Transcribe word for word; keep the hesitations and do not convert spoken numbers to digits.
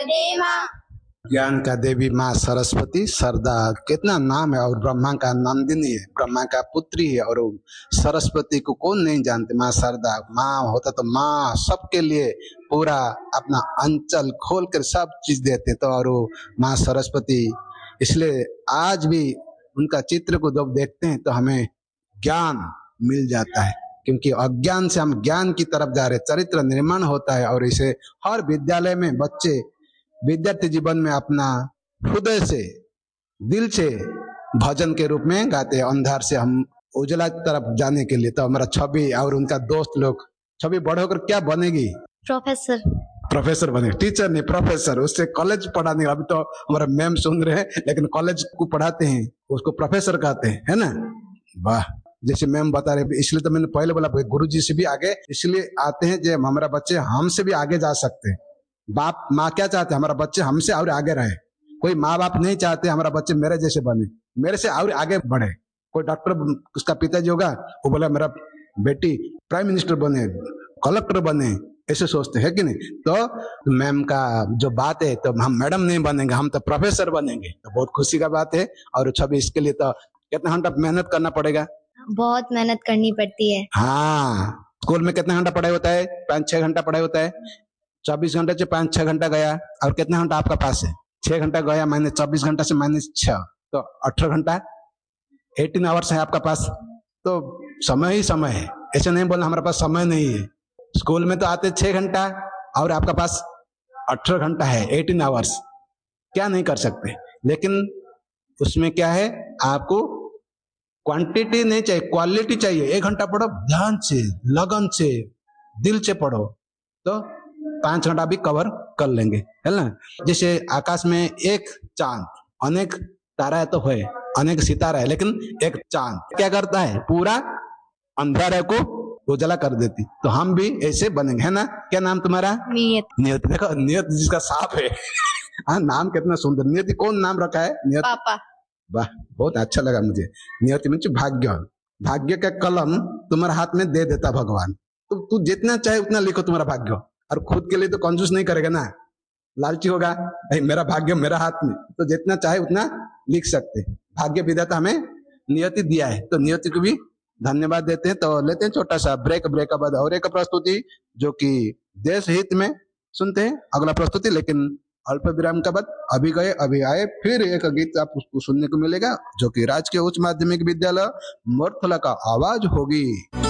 नमस्ते माँ। ज्ञान का देवी माँ सरस्वती, सरदा कितना नाम है, और ब्रह्मा का नंदिनी है, ब्रह्मा का पुत्री है, और सरस्वती को कौन नहीं जानते। माँ सरदा, माँ होता तो माँ सबके लिए पूरा अपना अंचल खोल कर सब चीज देते तो, और माँ सरस्वती, इसलिए आज भी उनका चित्र को जब देखते हैं तो हमें ज्ञान मिल जाता है, क्योंकि अज्ञान से हम ज्ञान की तरफ जा रहे, चरित्र निर्माण होता है। और इसे हर विद्यालय में बच्चे विद्यार्थी जीवन में अपना हृदय से, दिल से भजन के रूप में गाते हैं, अंधार से हम उजला की तरफ जाने के लिए। तो हमारा छवि और उनका दोस्त लोग, छवि बड़े होकर क्या बनेगी? प्रोफेसर। प्रोफेसर बने, टीचर नहीं प्रोफेसर। उससे कॉलेज पढ़ाने, अभी तो हमारा मैम सुन रहे हैं, लेकिन कॉलेज को पढ़ाते हैं उसको प्रोफेसर कहते हैं, है ना। वाह, जैसे मैम बता रहे, इसलिए तो मैंने पहले बोला गुरु जी से भी आगे इसलिए आते हैं जो हमारा बच्चे हमसे भी आगे जा सकते हैं। बाप माँ क्या चाहते हैं? हमारा बच्चे हमसे और आगे रहे। कोई माँ बाप नहीं चाहते हमारा बच्चे मेरे जैसे बने, मेरे से और आगे बढ़े। कोई डॉक्टर, उसका पिताजी होगा, वो बोला मेरा बेटी प्राइम मिनिस्टर बने, कलेक्टर बने, ऐसे सोचते हैं कि नहीं। तो मैम का जो बात है, तो हम मैडम नहीं बनेंगे, हम तो प्रोफेसर बनेंगे, तो बहुत खुशी का बात है। और छवि, इसके लिए तो कितना घंटा मेहनत करना पड़ेगा? बहुत मेहनत करनी पड़ती है। हाँ, स्कूल में कितना घंटा पढ़ाई होता है? पाँच छह घंटा पढ़ाई होता है। चौबीस घंटे से पाँच छह घंटा गया, और कितना घंटा आपका पास है? छह घंटा गया, माइनस चौबीस घंटा से माइनस छह, तो अठारह घंटा, अठारह आवर्स है आपका पास। तो समय ही समय है, ऐसे नहीं बोलना हमारे पास समय नहीं है। स्कूल में तो आते छह घंटा और आपका पास अठारह घंटा है, अठारह आवर्स, क्या नहीं कर सकते। लेकिन उसमें क्या है, आपको क्वांटिटी नहीं चाहिए, क्वालिटी चाहिए। एक घंटा पढ़ो ध्यान से, लगन से, दिल से पढ़ो, तो पांच घंटा भी कवर कर लेंगे, है ना। जैसे आकाश में एक चांद, अनेक तारा तो है, अनेक सितारा है, लेकिन एक चांद क्या करता है? पूरा अंधेरे को उजाला कर देती। तो हम भी ऐसे बनेंगे, है ना। क्या नाम तुम्हारा? नियत। नियत, देखो नियत जिसका साफ है। हाँ, नाम कितना सुंदर। नियति कौन नाम रखा है? नियत पापा। वाह, बहुत अच्छा लगा मुझे। नियति मीन्स भाग्य, भाग्य का कलम तुम्हारे हाथ में दे देता भगवान। तो तू जितना चाहे उतना लिखो तुम्हारा भाग्य, और खुद के लिए तो कंजूस नहीं करेगा ना, लालची होगा, मेरा भाग्य मेरा हाथ में, तो जितना चाहे उतना लिख सकते। भाग्य विधाता हमें नियति दिया है, तो नियति को भी धन्यवाद देते हैं। तो लेते हैं छोटा सा ब्रेक, ब्रेक के बाद और एक प्रस्तुति जो कि देश हित में सुनते हैं अगला प्रस्तुति, लेकिन अल्प विराम के बाद अभी गए अभी आए फिर एक गीत आपको सुनने को मिलेगा, जो कि राजकीय उच्च माध्यमिक विद्यालय मोरथला का आवाज होगी।